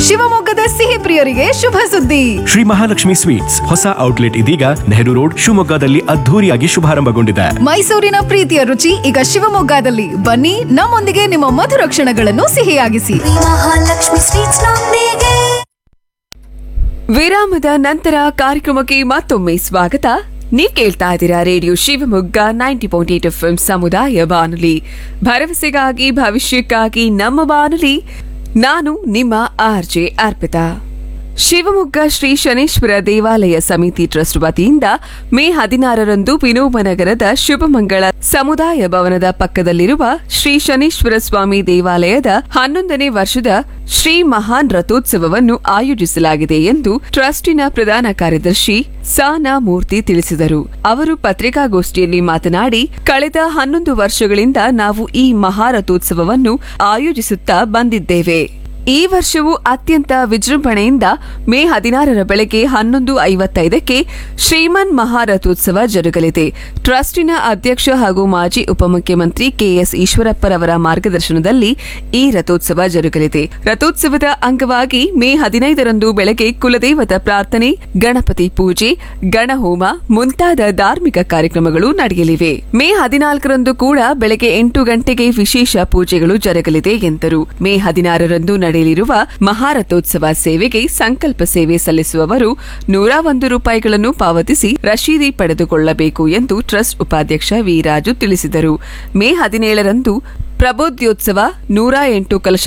ಶಿವಮೊಗ್ಗದ ಸಿಹಿ ಪ್ರಿಯರಿಗೆ ಶುಭ ಸುದ್ದಿ. ಶ್ರೀ ಮಹಾಲಕ್ಷ್ಮಿ ಸ್ವೀಟ್ಸ್ ಹೊಸ ಔಟ್ಲೆಟ್ ಇದೀಗ ನೆಹರು ರೋಡ್ ಶಿವಮೊಗ್ಗದಲ್ಲಿ ಅದ್ಧೂರಿಯಾಗಿ ಶುಭಾರಂಭಗೊಂಡಿದೆ. ಮೈಸೂರಿನ ಪ್ರೀತಿಯ ರುಚಿ ಈಗ ಶಿವಮೊಗ್ಗದಲ್ಲಿ. ಬನ್ನಿ, ನಮ್ಮೊಂದಿಗೆ ನಿಮ್ಮ ಮಧುರ ಕ್ಷಣಗಳನ್ನು ಸಿಹಿಯಾಗಿಸಿ. ಮಹಾಲಕ್ಷ್ಮಿ ಸ್ವೀಟ್ಸ್ ನೊಂದಿಗೆ. ವಿರಾಮದ ನಂತರ ಕಾರ್ಯಕ್ರಮಕ್ಕೆ ಮತ್ತೊಮ್ಮೆ ಸ್ವಾಗತ. ನೀವು ಕೇಳ್ತಾ ಇದ್ದೀರಾ ರೇಡಿಯೋ ಶಿವಮೊಗ್ಗ 90.8 FM ಸಮುದಾಯ ಬಾನುಲಿ, ಭರವಸೆಗಾಗಿ ಭವಿಷ್ಯಕ್ಕಾಗಿ ನಮ್ಮ ಬಾನುಲಿ. ನಾನು ನಿಮ್ಮ ಆರ್ಜೆ ಅರ್ಪಿತಾ. ಶಿವಮೊಗ್ಗ ಶ್ರೀ ಶನೇಶ್ವರ ದೇವಾಲಯ ಸಮಿತಿ ಟ್ರಸ್ಟ್ ವತಿಯಿಂದ ಮೇ 16ರಂದು ವಿನೋಬನಗರದ ಶುಭಮಂಗಳ ಸಮುದಾಯ ಭವನದ ಪಕ್ಕದಲ್ಲಿರುವ ಶ್ರೀ ಶನೇಶ್ವರ ಸ್ವಾಮಿ ದೇವಾಲಯದ 11ನೇ ವರ್ಷದ ಶ್ರೀ ಮಹಾನ್ ರಥೋತ್ಸವವನ್ನು ಆಯೋಜಿಸಲಾಗಿದೆ ಎಂದು ಟ್ರಸ್ಟಿನ ಪ್ರಧಾನ ಕಾರ್ಯದರ್ಶಿ ಸಾನಾ ಮೂರ್ತಿ ತಿಳಿಸಿದರು. ಅವರು ಪತ್ರಿಕಾಗೋಷ್ಠಿಯಲ್ಲಿ ಮಾತನಾಡಿ, ಕಳೆದ 11 ವರ್ಷಗಳಿಂದ ನಾವು ಈ ಮಹಾರಥೋತ್ಸವವನ್ನು ಆಯೋಜಿಸುತ್ತಾ ಬಂದಿದ್ದೇವೆ. ಈ ವರ್ಷವೂ ಅತ್ಯಂತ ವಿಜೃಂಭಣೆಯಿಂದ ಮೇ 16ರ ಬೆಳಗ್ಗೆ 11:55ಕ್ಕೆ ಶ್ರೀಮನ್ ಮಹಾರಥೋತ್ಸವ ಜರುಗಲಿದೆ. ಟ್ರಸ್ಟಿನ ಅಧ್ಯಕ್ಷ ಹಾಗೂ ಮಾಜಿ ಉಪಮುಖ್ಯಮಂತ್ರಿ ಕೆಎಸ್ ಈಶ್ವರಪ್ಪರವರ ಮಾರ್ಗದರ್ಶನದಲ್ಲಿ ಈ ರಥೋತ್ಸವ ಜರುಗಲಿದೆ. ರಥೋತ್ಸವದ ಅಂಗವಾಗಿ ಮೇ 15ರಂದು ಬೆಳಗ್ಗೆ ಕುಲದೇವತ ಪ್ರಾರ್ಥನೆ, ಗಣಪತಿ ಪೂಜೆ, ಗಣಹೋಮ ಮುಂತಾದ ಧಾರ್ಮಿಕ ಕಾರ್ಯಕ್ರಮಗಳು ನಡೆಯಲಿವೆ. ಮೇ 14ರಂದು ಕೂಡ ಬೆಳಗ್ಗೆ 8 ಗಂಟೆಗೆ ವಿಶೇಷ ಪೂಜೆಗಳು ಜರುಗಲಿದೆ ಎಂದರು. ಮೇ 16ರಂದು ನಡೆಯಲಿರುವ ಮಹಾರಥೋತ್ಸವ ಸೇವೆಗೆ ಸಂಕಲ್ಪ ಸೇವೆ ಸಲ್ಲಿಸುವವರು ₹101 ಪಾವತಿಸಿ ರಶೀದಿ ಪಡೆದುಕೊಳ್ಳಬೇಕು ಎಂದು ಟ್ರಸ್ಟ್ ಉಪಾಧ್ಯಕ್ಷ ವಿ ರಾಜು ತಿಳಿಸಿದರು. ಮೇ 17ರಂದು ಪ್ರಬೋಧ್ಯೋತ್ಸವ 108 ಕಲಶ